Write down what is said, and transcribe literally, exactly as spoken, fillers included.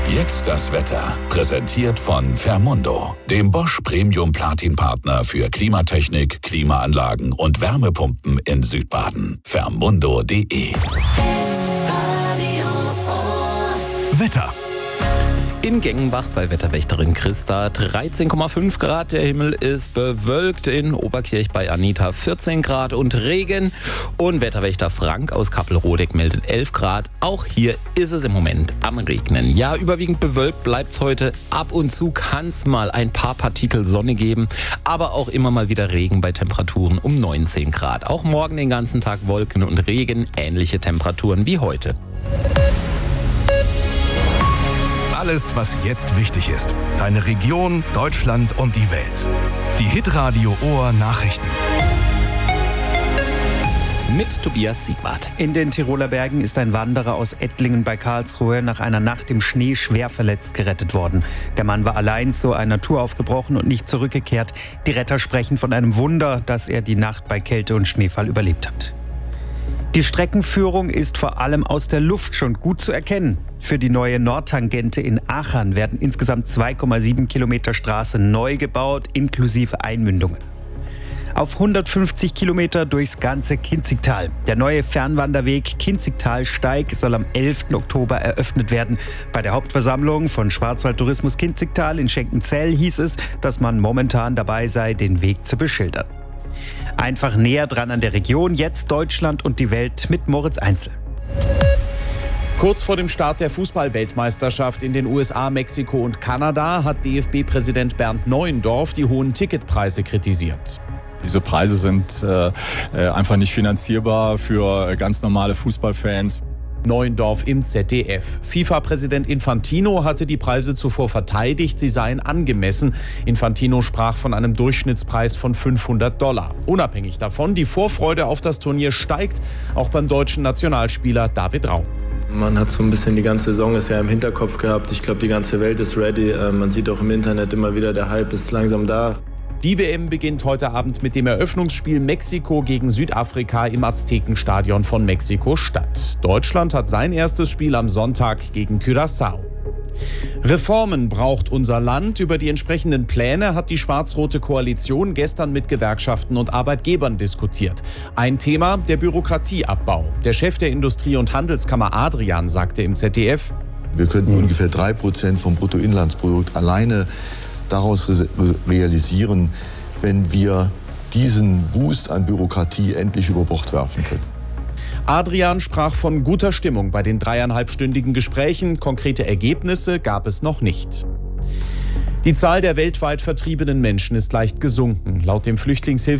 Jetzt das Wetter. Präsentiert von Fermundo, dem Bosch Premium Platin Partner für Klimatechnik, Klimaanlagen und Wärmepumpen in Südbaden. Fermundo punkt de. Wetter. In Gengenbach bei Wetterwächterin Christa dreizehn Komma fünf Grad. Der Himmel ist bewölkt. In Oberkirch bei Anita vierzehn Grad und Regen. Und Wetterwächter Frank aus Kappelrodeck meldet elf Grad. Auch hier ist es im Moment am Regnen. Ja, überwiegend bewölkt bleibt es heute. Ab und zu kann es mal ein paar Partikel Sonne geben. Aber auch immer mal wieder Regen bei Temperaturen um neunzehn Grad. Auch morgen den ganzen Tag Wolken und Regen. Ähnliche Temperaturen wie heute. Alles, was jetzt wichtig ist. Deine Region, Deutschland und die Welt. Die Hitradio Ohr Nachrichten. Mit Tobias Siegwart. In den Tiroler Bergen ist ein Wanderer aus Ettlingen bei Karlsruhe nach einer Nacht im Schnee schwer verletzt gerettet worden. Der Mann war allein zu einer Tour aufgebrochen und nicht zurückgekehrt. Die Retter sprechen von einem Wunder, dass er die Nacht bei Kälte und Schneefall überlebt hat. Die Streckenführung ist vor allem aus der Luft schon gut zu erkennen. Für die neue Nordtangente in Aachen werden insgesamt zwei Komma sieben Kilometer Straße neu gebaut, inklusive Einmündungen. Auf hundertfünfzig Kilometer durchs ganze Kinzigtal. Der neue Fernwanderweg Kinzigtal-Steig soll am elften Oktober eröffnet werden. Bei der Hauptversammlung von Schwarzwald Tourismus Kinzigtal in Schenkenzell hieß es, dass man momentan dabei sei, den Weg zu beschildern. Einfach näher dran an der Region, jetzt Deutschland und die Welt mit Moritz Einzel. Kurz vor dem Start der Fußball-Weltmeisterschaft in den U S A, Mexiko und Kanada hat D F B-Präsident Bernd Neuendorf die hohen Ticketpreise kritisiert. Diese Preise sind äh, einfach nicht finanzierbar für ganz normale Fußballfans. Neuendorf im Z D F. FIFA-Präsident Infantino hatte die Preise zuvor verteidigt, sie seien angemessen. Infantino sprach von einem Durchschnittspreis von fünfhundert Dollar. Unabhängig davon, die Vorfreude auf das Turnier steigt, auch beim deutschen Nationalspieler David Raum. Man hat so ein bisschen die ganze Saison ist ja im Hinterkopf gehabt. Ich glaube, die ganze Welt ist ready. Man sieht auch im Internet immer wieder, der Hype ist langsam da. Die W M beginnt heute Abend mit dem Eröffnungsspiel Mexiko gegen Südafrika im Aztekenstadion von Mexiko-Stadt. Deutschland hat sein erstes Spiel am Sonntag gegen Curaçao. Reformen braucht unser Land. Über die entsprechenden Pläne hat die schwarz-rote Koalition gestern mit Gewerkschaften und Arbeitgebern diskutiert. Ein Thema, der Bürokratieabbau. Der Chef der Industrie- und Handelskammer Adrian sagte im Z D F: Wir könnten mhm. ungefähr drei Prozent vom Bruttoinlandsprodukt alleine daraus realisieren, wenn wir diesen Wust an Bürokratie endlich über Bord werfen können. Adrian sprach von guter Stimmung bei den dreieinhalbstündigen Gesprächen. Konkrete Ergebnisse gab es noch nicht. Die Zahl der weltweit vertriebenen Menschen ist leicht gesunken. Laut dem Flüchtlingshilfs